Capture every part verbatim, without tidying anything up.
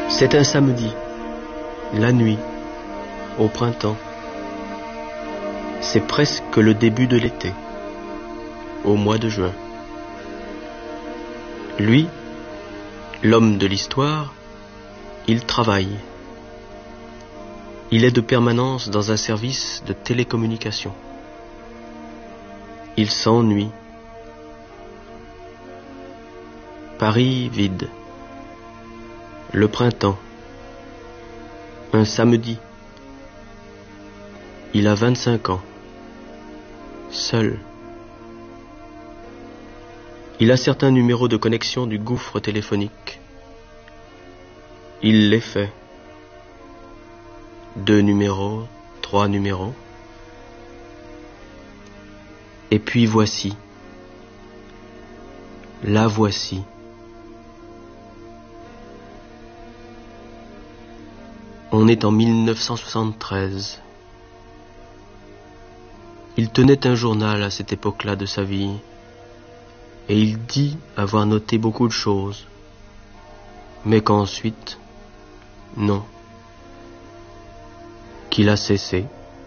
C'est un samedi, la nuit, au printemps. C'est presque le début de l'été, au mois de juin. Lui, l'homme de l'histoire, il travaille. Il est de permanence dans un service de télécommunication. Il s'ennuie. Paris vide. Le printemps. Un samedi. Il a vingt-cinq ans. Seul. Il a certains numéros de connexion du gouffre téléphonique. Il les fait. Deux numéros, trois numéros. Et puis voici. La voici. On est en mille neuf cent soixante-treize. Il tenait un journal à cette époque-là de sa vie, et il dit avoir noté beaucoup de choses, mais qu'ensuite, non, qu'il a cessé,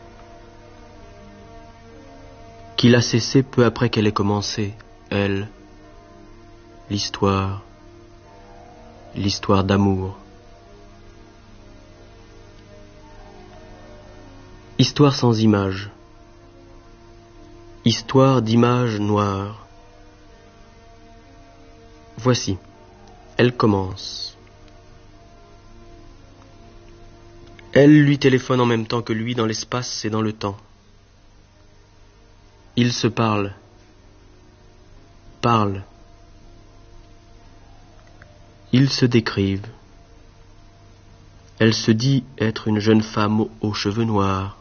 qu'il a cessé peu après qu'elle ait commencé, elle, l'histoire, l'histoire d'amour. Histoire sans images. Histoire d'images noires. Voici, elle commence. Elle lui téléphone en même temps que lui dans l'espace et dans le temps. Ils se parlent. Parlent. Ils se décrivent. Elle se dit être une jeune femme aux cheveux noirs.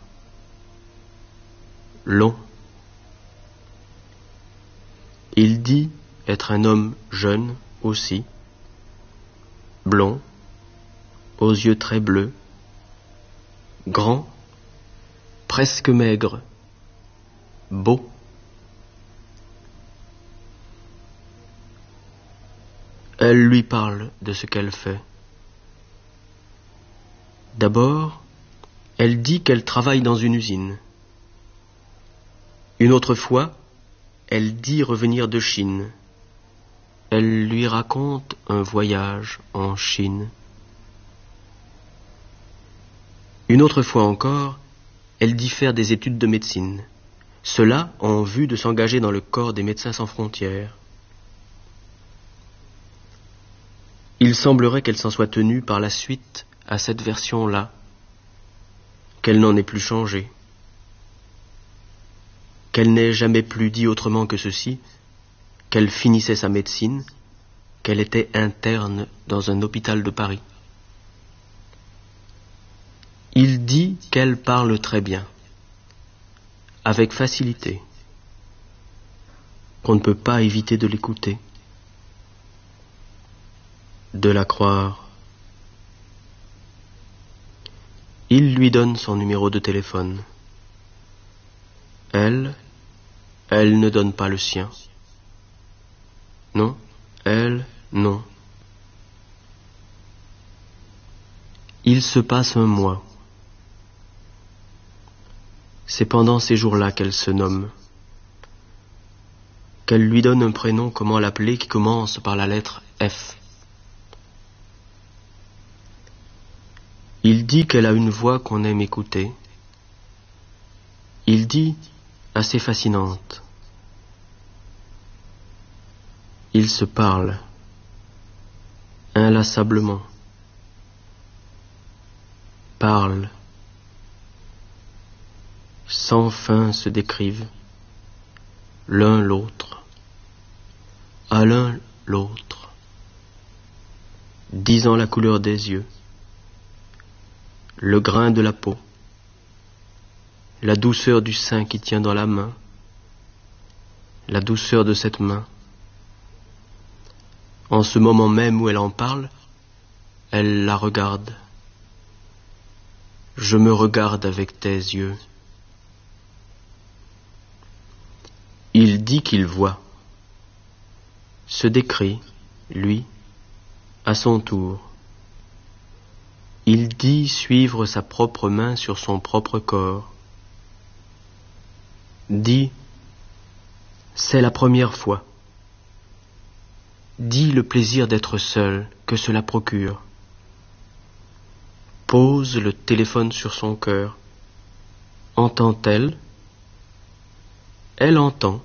Long. Il dit être un homme jeune aussi, blond, aux yeux très bleus, grand, presque maigre, beau. Elle lui parle de ce qu'elle fait. D'abord, elle dit qu'elle travaille dans une usine. Une autre fois, elle dit revenir de Chine. Elle lui raconte un voyage en Chine. Une autre fois encore, elle dit faire des études de médecine. Cela en vue de s'engager dans le corps des Médecins sans frontières. Il semblerait qu'elle s'en soit tenue par la suite à cette version-là, qu'elle n'en ait plus changé. Qu'elle n'ait jamais plus dit autrement que ceci, qu'elle finissait sa médecine, qu'elle était interne dans un hôpital de Paris. Il dit qu'elle parle très bien, avec facilité, qu'on ne peut pas éviter de l'écouter, de la croire. Il lui donne son numéro de téléphone. Elle, elle ne donne pas le sien. Non, elle, non. Il se passe un mois. C'est pendant ces jours-là qu'elle se nomme, qu'elle lui donne un prénom, comment l'appeler, qui commence par la lettre F. Il dit qu'elle a une voix qu'on aime écouter. Il dit assez fascinante. Ils se parlent, inlassablement, parlent, sans fin se décrivent, l'un l'autre, à l'un l'autre, disant la couleur des yeux, le grain de la peau, la douceur du sein qui tient dans la main, la douceur de cette main. En ce moment même où elle en parle, elle la regarde. Je me regarde avec tes yeux. Il dit qu'il voit, se décrit, lui, à son tour. Il dit suivre sa propre main sur son propre corps. Dit, c'est la première fois. Dit le plaisir d'être seul que cela procure. Pose le téléphone sur son cœur. Entend-elle? Elle entend.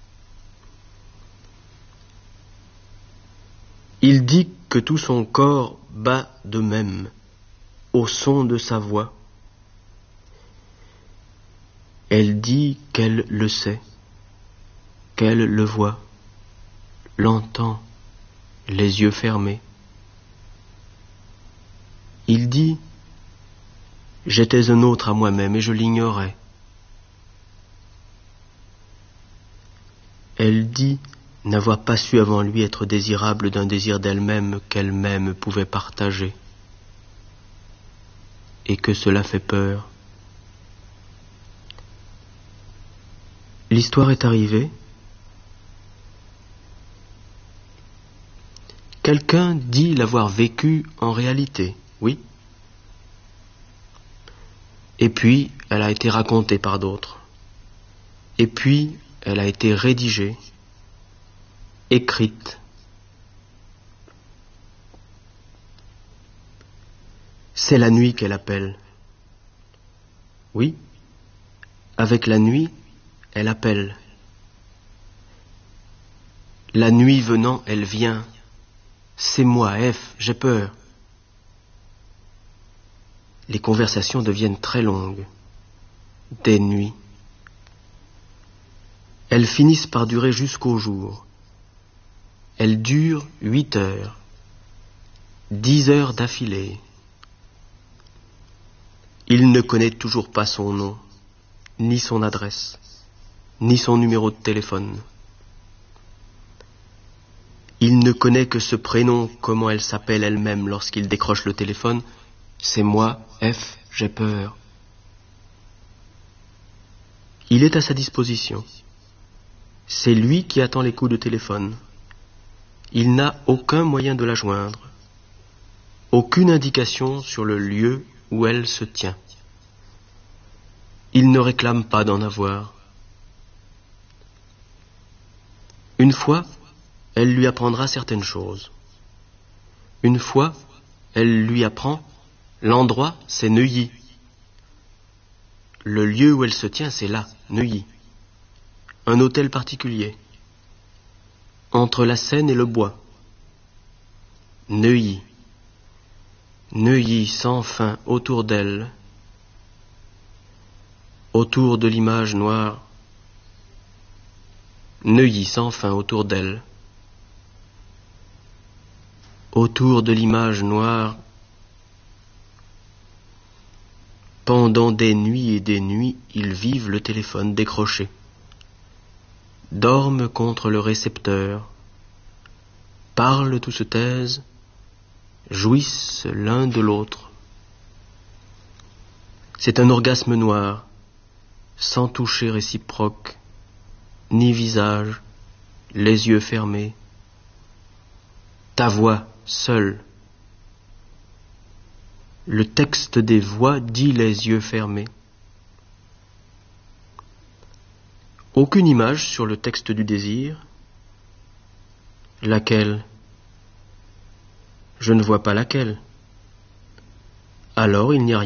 Il dit que tout son corps bat de même, au son de sa voix. Elle dit qu'elle le sait, qu'elle le voit, l'entend, les yeux fermés. Il dit, j'étais un autre à moi-même et je l'ignorais. Elle dit n'avoir pas su avant lui être désirable d'un désir d'elle-même qu'elle-même pouvait partager, et que cela fait peur. L'histoire est arrivée. Quelqu'un dit l'avoir vécue en réalité, oui. Et puis, elle a été racontée par d'autres. Et puis, elle a été rédigée, écrite. C'est la nuit qu'elle appelle. Oui, avec la nuit, elle appelle. La nuit venant, elle vient. C'est moi, F, j'ai peur. Les conversations deviennent très longues. Des nuits. Elles finissent par durer jusqu'au jour. Elles durent huit heures. Dix heures d'affilée. Il ne connaît toujours pas son nom, ni son adresse, ni son numéro de téléphone. Il ne connaît que ce prénom, comment elle s'appelle elle-même lorsqu'il décroche le téléphone. C'est moi, F, j'ai peur. Il est à sa disposition. C'est lui qui attend les coups de téléphone. Il n'a aucun moyen de la joindre. Aucune indication sur le lieu où elle se tient. Il ne réclame pas d'en avoir. Une fois, elle lui apprendra certaines choses. Une fois, elle lui apprend l'endroit, c'est Neuilly. Le lieu où elle se tient, c'est là, Neuilly. Un hôtel particulier. Entre la Seine et le bois. Neuilly. Neuilly sans fin autour d'elle. Autour de l'image noire. Neuilly sans fin autour d'elle. Autour de l'image noire. Pendant des nuits et des nuits, ils vivent le téléphone décroché. Dorment contre le récepteur. Parlent ou se taisent. Jouissent l'un de l'autre. C'est un orgasme noir, sans toucher réciproque, ni visage, les yeux fermés. Ta voix, seule. Le texte des voix dit les yeux fermés. Aucune image sur le texte du désir. Laquelle? Je ne vois pas laquelle. Alors il n'y a rien.